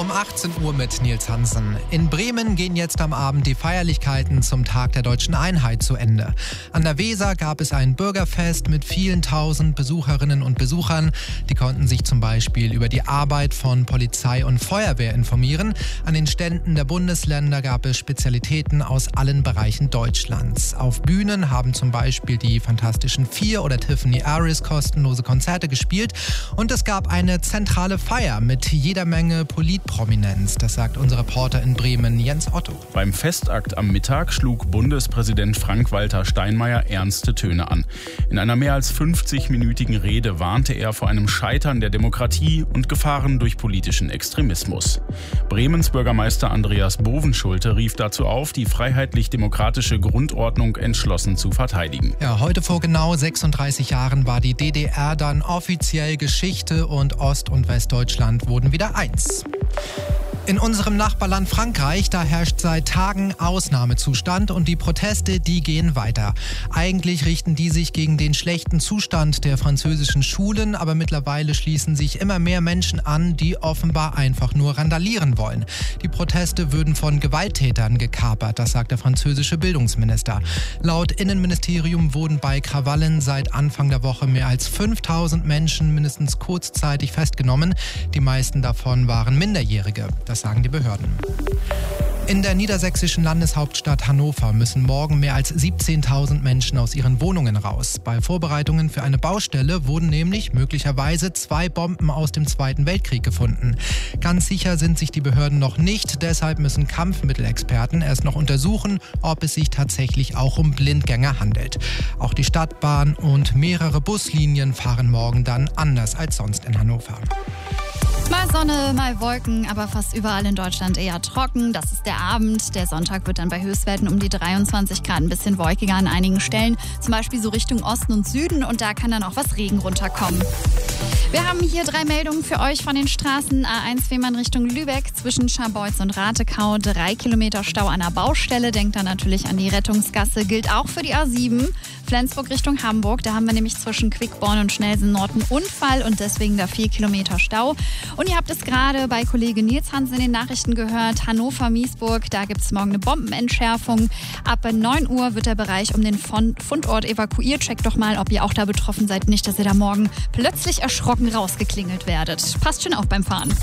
um 18 Uhr mit Nils Hansen. In Bremen gehen jetzt am Abend die Feierlichkeiten zum Tag der Deutschen Einheit zu Ende. An der Weser gab es ein Bürgerfest mit vielen tausend Besucherinnen und Besuchern. Die konnten sich zum Beispiel über die Arbeit von Polizei und Feuerwehr informieren. An den Ständen der Bundesländer gab es Spezialitäten aus allen Bereichen Deutschlands. Auf Bühnen haben zum Beispiel die Fantastischen Vier oder Tiffany Aris kostenlose Konzerte gespielt. Und es gab eine zentrale Feier mit jeder Menge Politprominenz. Das sagt unser Reporter in Bremen, Jens Otto. Beim Festakt am Mittag schlug Bundespräsident Frank-Walter Steinmeier ernste Töne an. In einer mehr als 50-minütigen Rede warnte er vor einem Scheitern der Demokratie und Gefahren durch politischen Extremismus. Bremens Bürgermeister Andreas Bovenschulte rief dazu auf, die freiheitlich-demokratische Grundordnung entschlossen zu verteidigen. Ja, heute vor genau 36 Jahren war die DDR dann offiziell Geschichte und Ost- und Westdeutschland wurden wieder eins. In unserem Nachbarland Frankreich, da herrscht seit Tagen Ausnahmezustand und die Proteste, die gehen weiter. Eigentlich richten die sich gegen den schlechten Zustand der französischen Schulen, aber mittlerweile schließen sich immer mehr Menschen an, die offenbar einfach nur randalieren wollen. Die Proteste würden von Gewalttätern gekapert, das sagt der französische Bildungsminister. Laut Innenministerium wurden bei Krawallen seit Anfang der Woche mehr als 5000 Menschen mindestens kurzzeitig festgenommen. Die meisten davon waren Minderjährige. Das sagen die Behörden. In der niedersächsischen Landeshauptstadt Hannover müssen morgen mehr als 17.000 Menschen aus ihren Wohnungen raus. Bei Vorbereitungen für eine Baustelle wurden nämlich möglicherweise 2 Bomben aus dem Zweiten Weltkrieg gefunden. Ganz sicher sind sich die Behörden noch nicht, deshalb müssen Kampfmittelexperten erst noch untersuchen, ob es sich tatsächlich auch um Blindgänger handelt. Auch die Stadtbahn und mehrere Buslinien fahren morgen dann anders als sonst in Hannover. Mal Sonne, mal Wolken, aber fast überall in Deutschland eher trocken. Das ist der Abend. Der Sonntag wird dann bei Höchstwerten um die 23 Grad ein bisschen wolkiger an einigen Stellen. Zum Beispiel so Richtung Osten und Süden und da kann dann auch was Regen runterkommen. Wir haben hier 3 Meldungen für euch von den Straßen. A1 Fehmarn Richtung Lübeck zwischen Scharbeutz und Ratekau. 3 Kilometer Stau an der Baustelle. Denkt dann natürlich an die Rettungsgasse. Gilt auch für die A7. Flensburg Richtung Hamburg. Da haben wir nämlich zwischen Quickborn und Schnelsen Nord einen Unfall und deswegen da 4 Kilometer Stau. Und ihr habt es gerade bei Kollege Nils Hansen in den Nachrichten gehört. Hannover-Miesburg, da gibt es morgen eine Bombenentschärfung. Ab 9 Uhr wird der Bereich um den Fundort evakuiert. Checkt doch mal, ob ihr auch da betroffen seid. Nicht, dass ihr da morgen plötzlich erschrocken rausgeklingelt werdet. Passt schon auf beim Fahren.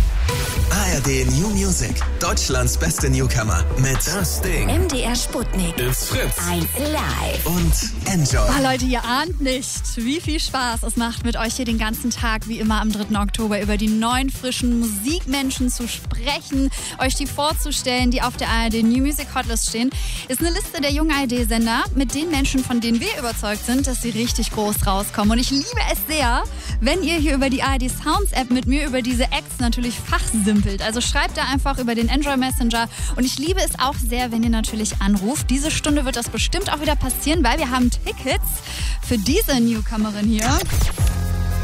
ARD New Music, Deutschlands beste Newcomer mit Das Ding. MDR Sputnik. Ist Fritz. 1 Live. Und Enjoy. Oh, Leute, ihr ahnt nicht, wie viel Spaß es macht, mit euch hier den ganzen Tag, wie immer am 3. Oktober, über die neuen, frischen Musikmenschen zu sprechen, euch die vorzustellen, die auf der ARD New Music Hotlist stehen. Ist eine Liste der jungen ARD-Sender mit den Menschen, von denen wir überzeugt sind, dass sie richtig groß rauskommen. Und ich liebe es sehr, wenn ihr hier über die ARD Sounds App mit mir über diese Acts natürlich fachsimpelt. Also schreibt da einfach über den Android Messenger. Und ich liebe es auch sehr, wenn ihr natürlich anruft. Diese Stunde wird das bestimmt auch wieder passieren, weil wir haben Tickets für diese Newcomerin hier.